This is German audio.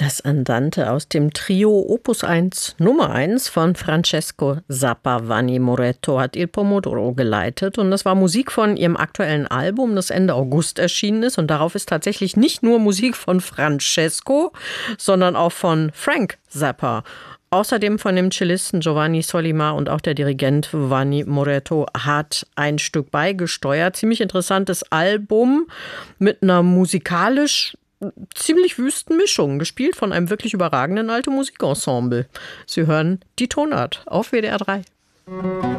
Das Andante aus dem Trio Opus 1 Nummer 1 von Francesco Zappa. Vanni Moretto hat Il Pomodoro geleitet und das war Musik von ihrem aktuellen Album, das Ende August erschienen ist, und darauf ist tatsächlich nicht nur Musik von Francesco, sondern auch von Frank Zappa. Außerdem von dem Cellisten Giovanni Sollima, und auch der Dirigent Vanni Moretto hat ein Stück beigesteuert. Ziemlich interessantes Album mit einer musikalisch ziemlich wüsten Mischung, gespielt von einem wirklich überragenden alten Musikensemble. Sie hören die Tonart auf WDR 3.